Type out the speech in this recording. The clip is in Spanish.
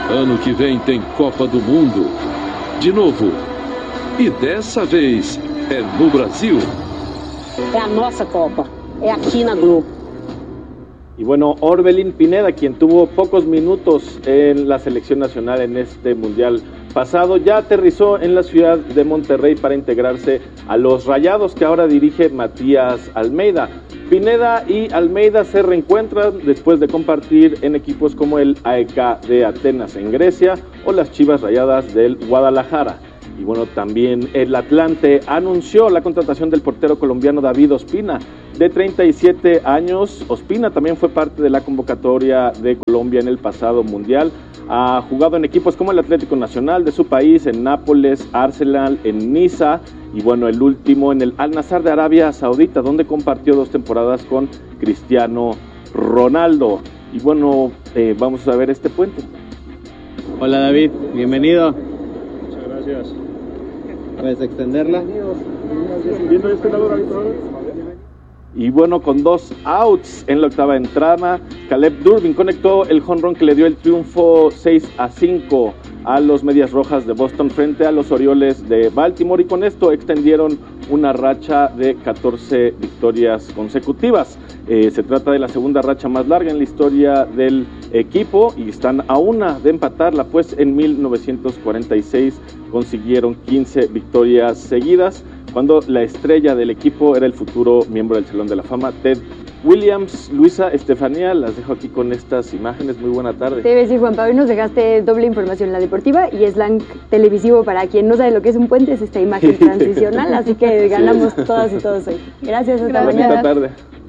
Ano que vem tem Copa do Mundo. De novo. E dessa vez é no Brasil. É a nossa Copa. É aquí na Globo. Y bueno, Orbelín Pineda, quien tuvo pocos minutos en la selección nacional en este mundial pasado, ya aterrizó en la ciudad de Monterrey para integrarse a los Rayados que ahora dirige Matías Almeida. Pineda y Almeida se reencuentran después de compartir en equipos como el AEK de Atenas en Grecia o las Chivas Rayadas del Guadalajara. Y bueno, también el Atlante anunció la contratación del portero colombiano David Ospina, de 37 años. Ospina también fue parte de la convocatoria de Colombia en el pasado mundial. Ha jugado en equipos como el Atlético Nacional de su país, en Nápoles, Arsenal, en Niza y bueno, el último en el Al Nassr de Arabia Saudita, donde compartió 2 temporadas con Cristiano Ronaldo. Y bueno, vamos a ver este puente. Hola David, bienvenido. Muchas gracias. ¿Puedes extenderla? Viendo este lado, David. Y bueno, con 2 outs en la octava entrada, Caleb Durbin conectó el jonrón que le dio el triunfo 6-5 a los Medias Rojas de Boston frente a los Orioles de Baltimore, y con esto extendieron una racha de 14 victorias consecutivas. Se trata de la segunda racha más larga en la historia del equipo y están a una de empatarla, pues en 1946 consiguieron 15 victorias seguidas, cuando la estrella del equipo era el futuro miembro del Salón de la Fama, Ted Williams. Luisa, Estefanía, las dejo aquí con estas imágenes. Muy buena tarde. Te iba a decir, Juan Pablo, nos dejaste doble información, la deportiva y slang televisivo. Para quien no sabe lo que es un puente, es esta imagen transicional, así que ganamos todas y todos hoy. Gracias, hasta mañana. Buena tarde.